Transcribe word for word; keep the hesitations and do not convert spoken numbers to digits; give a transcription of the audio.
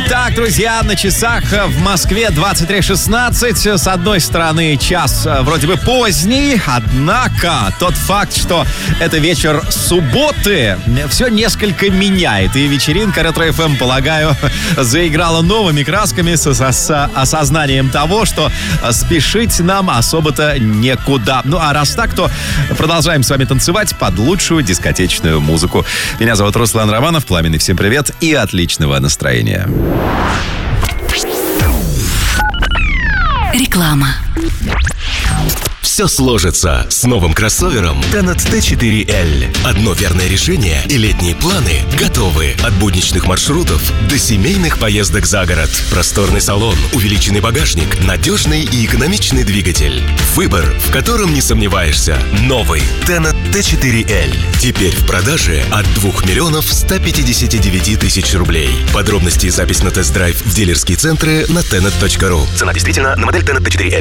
Итак, друзья, на часах в Москве двадцать три шестнадцать. С одной стороны, час вроде бы поздний, однако тот факт, что это вечер субботы, все несколько меняет. И вечеринка Ретро-эф эм, полагаю, заиграла новыми красками с, с осознанием того, что спешить нам особо-то некуда. Ну а раз так, то продолжаем с вами танцевать под лучшую дискотечную музыку. Меня зовут Руслан Романов. Пламенный всем привет и отличного настроения. Реклама. Все сложится с новым кроссовером Tenet ти четыре эл. Одно верное решение, и летние планы готовы. От будничных маршрутов до семейных поездок за город. Просторный салон, увеличенный багажник, надежный и экономичный двигатель. Выбор, в котором не сомневаешься. Новый Tenet ти четыре эл. Теперь в продаже от двух миллионов ста пятидесяти девяти тысяч рублей. Подробности и запись на тест-драйв в дилерские центры на tenet точка ру. Цена действительно на модель Tenet ти четыре эл.